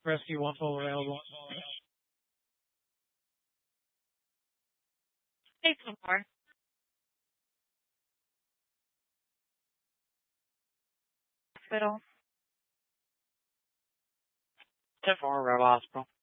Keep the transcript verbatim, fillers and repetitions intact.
Rescue one full available. Take some more. Hospital. ten four, Rebel Hospital.